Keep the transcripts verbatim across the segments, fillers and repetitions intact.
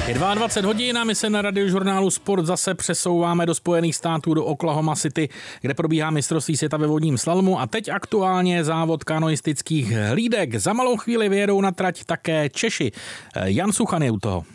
Je dvacet dva hodin a my se na Radiožurnálu Sport zase přesouváme do Spojených států, do Oklahoma City, kde probíhá mistrovství světa ve vodním slalomu a teď aktuálně závod kanoistických hlídek. Za malou chvíli vyjedou na trať také Češi. Jan Suchan je u toho.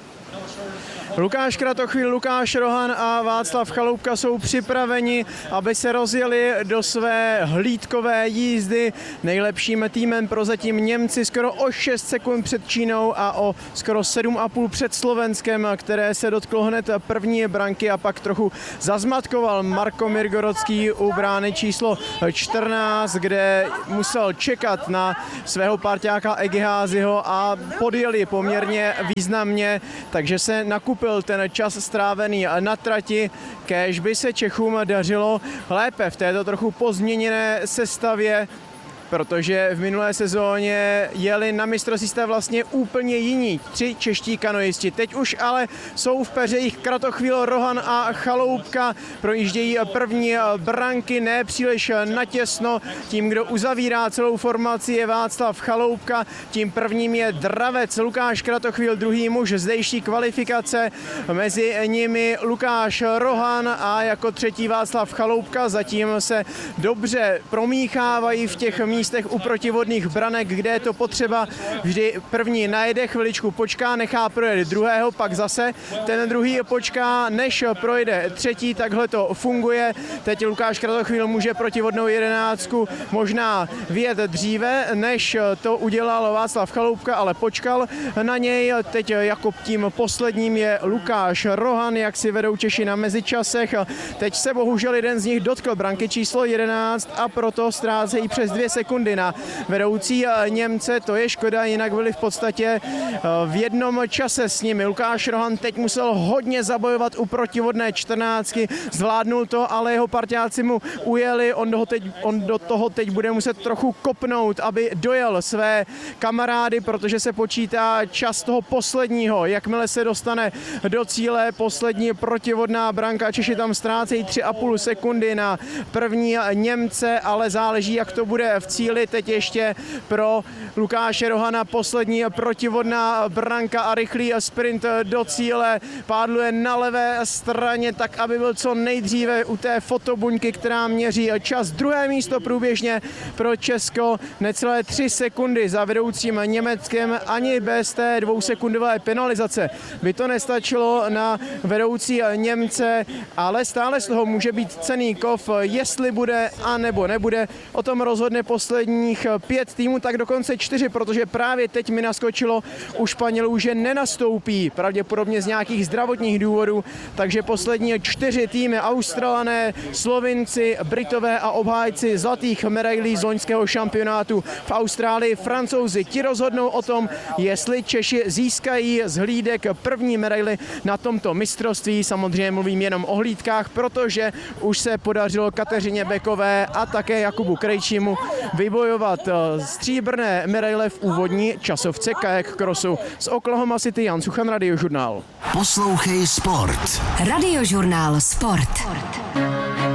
Lukáš Kratochvíl, Lukáš Rohan a Václav Chaloupka jsou připraveni, aby se rozjeli do své hlídkové jízdy. Nejlepším týmem prozatím Němci skoro o šest sekund před Čínou a o skoro sedm a půl před Slovenskem, které se dotklo hned první branky a pak trochu zazmatkoval Marko Mirgorodský u brány číslo čtrnáct, kde musel čekat na svého parťáka Egiházyho a podjeli poměrně významně, takže se nakupil ten čas strávený na trati. Kéž by se Čechům dařilo lépe v této trochu pozměněné sestavě, protože v minulé sezóně jeli na mistrovství světa vlastně úplně jiní tři čeští kanoisti. Teď už ale jsou v peřejích Kratochvíl, Rohan a Chaloupka. Projíždějí první branky, ne příliš natěsno. Tím, kdo uzavírá celou formaci, je Václav Chaloupka. Tím prvním je dravec Lukáš Kratochvíl, druhý muž zdejší kvalifikace. Mezi nimi Lukáš Rohan a jako třetí Václav Chaloupka. Zatím se dobře promíchávají v těch místech u protivodných branek, kde je to potřeba. Vždy první najede, chviličku počká, nechá projet druhého, pak zase ten druhý počká, než projde třetí, takhle to funguje. Teď Lukáš Kratochvíl může protivodnou jedenáctku možná vyjet dříve, než to udělal Václav Chaloupka, ale počkal na něj. Teď jako tím posledním je Lukáš Rohan, jak si vedou Češi na mezičasech. Teď se bohužel jeden z nich dotkl branky číslo jedenáct a proto ztrácejí přes dvě sekundy na vedoucí Němce. To je škoda, jinak byli v podstatě v jednom čase s nimi. Lukáš Rohan teď musel hodně zabojovat u protivodné čtrnáctky, zvládnul to, ale jeho parťáci mu ujeli. On do, teď, on do toho teď bude muset trochu kopnout, aby dojel své kamarády, protože se počítá čas toho posledního. Jakmile se dostane do cíle poslední protivodná branka, Češi tam ztrácejí tři a půl sekundy na první Němce, ale záleží, jak to bude v cíli. Teď ještě pro Lukáše Rohana poslední protivodná branka a rychlý sprint do cíle. Pádluje na levé straně tak, aby byl co nejdříve u té fotobuňky, která měří čas. Druhé místo průběžně pro Česko, necelé tři sekundy za vedoucím Německem. Ani bez té dvousekundové penalizace by to nestačilo na vedoucí Němce, ale stále z toho může být cenný kov, jestli bude a nebo nebude. O tom rozhodne posledních pět týmů, tak dokonce čtyři, protože právě teď mi naskočilo u Španělů, že nenastoupí, pravděpodobně z nějakých zdravotních důvodů, takže poslední čtyři týmy, Australané, Slovinci, Britové a obhájci zlatých medailí z loňského šampionátu v Austrálii, Francouzi, ti rozhodnou o tom, jestli Češi získají z hlídek první medaily na tomto mistrovství. Samozřejmě mluvím jenom o hlídkách, protože už se podařilo Kateřině Bekové a také Jakubu Krejčímu vybojovat stříbrné medaile v úvodní časovce kajak crossu. Z Oklahoma City Jan Suchan, Radiožurnál. Poslouchej Sport. Radiožurnál Sport.